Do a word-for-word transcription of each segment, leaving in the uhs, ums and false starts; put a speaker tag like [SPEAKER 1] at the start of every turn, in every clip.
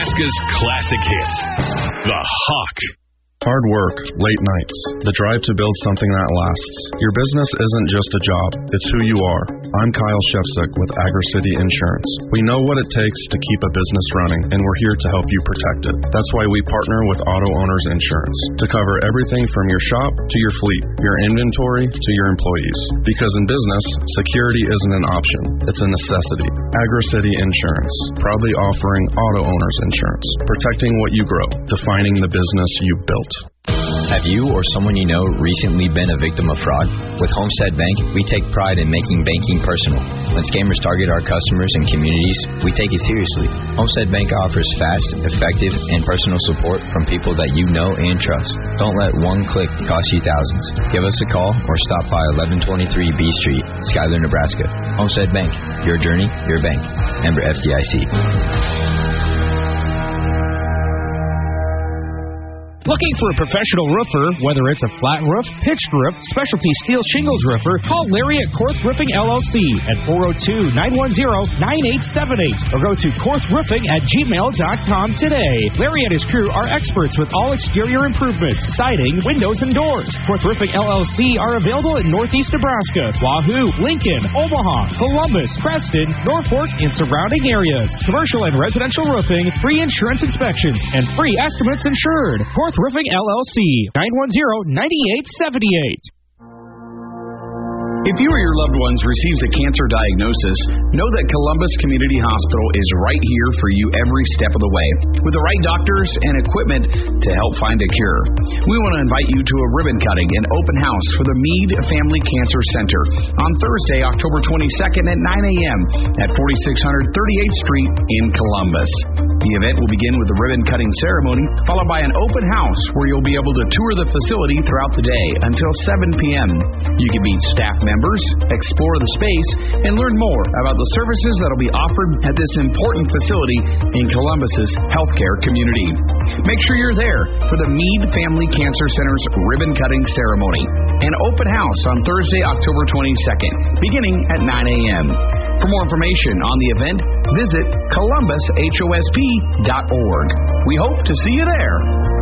[SPEAKER 1] Nebraska's classic hits. The Hawk.
[SPEAKER 2] Hard work, late nights, the drive to build something that lasts. Your business isn't just a job, it's who you are. I'm Kyle Shefsick with AgriCity Insurance. We know what it takes to keep a business running, and we're here to help you protect it. That's why we partner with Auto Owners Insurance to cover everything from your shop to your fleet, your inventory to your employees. Because in business, security isn't an option, it's a necessity. AgriCity Insurance, proudly offering Auto Owners Insurance, protecting what you grow, defining the business you built.
[SPEAKER 3] Have you or someone you know recently been a victim of fraud? With Homestead Bank, we take pride in making banking personal. When scammers target our customers and communities, we take it seriously. Homestead Bank offers fast, effective, and personal support from people that you know and trust. Don't let one click cost you thousands. Give us a call or stop by eleven twenty-three B Street, Schuyler, Nebraska. Homestead Bank, your journey, your bank. Member F D I C.
[SPEAKER 4] Looking for a professional roofer, whether it's a flat roof, pitched roof, specialty steel shingles roofer, call Larry at Korth Roofing L L C at four oh two, nine one zero, nine eight seven eight or go to korth roofing at gmail dot com today. Larry and his crew are experts with all exterior improvements, siding, windows, and doors. Korth Roofing L L C are available in Northeast Nebraska, Wahoo, Lincoln, Omaha, Columbus, Preston, Norfolk, and surrounding areas. Commercial and residential roofing, free insurance inspections, and free estimates insured. Korth Roofing L L C, nine one zero, nine eight seven eight.
[SPEAKER 5] If you or your loved ones receives a cancer diagnosis, know that Columbus Community Hospital is right here for you every step of the way, with the right doctors and equipment to help find a cure. We want to invite you to a ribbon cutting and open house for the Meade Family Cancer Center on Thursday, October twenty-second at nine a.m. at forty-six hundred thirty-eighth Street in Columbus. The event will begin with the ribbon cutting ceremony, followed by an open house where you'll be able to tour the facility throughout the day until seven p.m. You can meet staff members, explore the space, and learn more about the services that will be offered at this important facility in Columbus's healthcare community. Make sure you're there for the Meade Family Cancer Center's ribbon cutting ceremony and open house on Thursday, October twenty-second, beginning at nine a.m. For more information on the event, visit columbus h o s p dot org. We hope to see you there.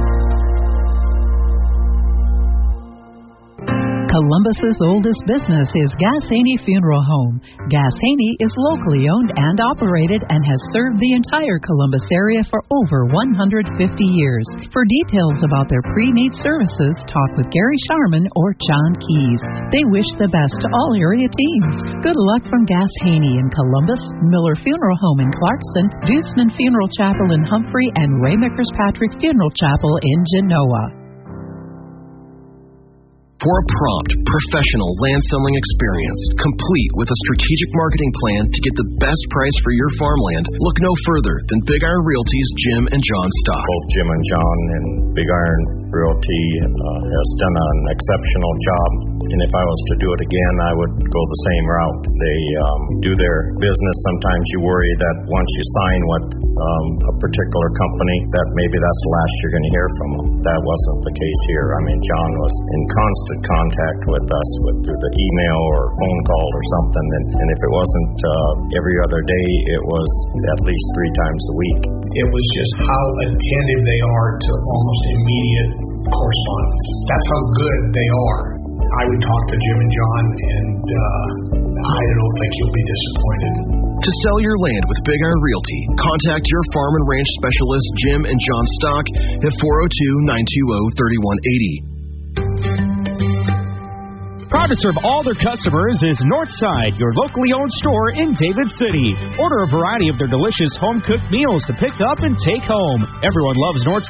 [SPEAKER 6] Columbus's oldest business is Gass Haney Funeral Home. Gass Haney is locally owned and operated and has served the entire Columbus area for over one hundred fifty years. For details about their pre-need services, talk with Gary Sharman or John Keys. They wish the best to all area teams. Good luck from Gass Haney in Columbus, Miller Funeral Home in Clarkson, Deuceman Funeral Chapel in Humphrey, and Raymakers Patrick Funeral Chapel in Genoa.
[SPEAKER 7] For a prompt, professional land selling experience, complete with a strategic marketing plan to get the best price for your farmland, look no further than Big Iron Realty's Jim and John Stock.
[SPEAKER 8] Both Jim and John and Big Iron Realty uh, has done an exceptional job, and if I was to do it again, I would go the same route. They um, do their business. Sometimes you worry that once you sign with um, a particular company, that maybe that's the last you're going to hear from them. That wasn't the case here. I mean, John was in constant contact with us with through the email or phone call or something, and, and if it wasn't uh, every other day, it was at least three times a week.
[SPEAKER 9] It was just how attentive they are to almost immediate correspondence. That's how good they are. I would talk to Jim and John, and uh, I don't think you'll be disappointed.
[SPEAKER 7] To sell your land with Big Iron Realty, contact your farm and ranch specialist Jim and John Stock at four oh two, nine two oh, three one eight oh.
[SPEAKER 4] Proud to serve all their customers is Northside, your locally owned store in David City. Order a variety of their delicious home-cooked meals to pick up and take home. Everyone loves Northside.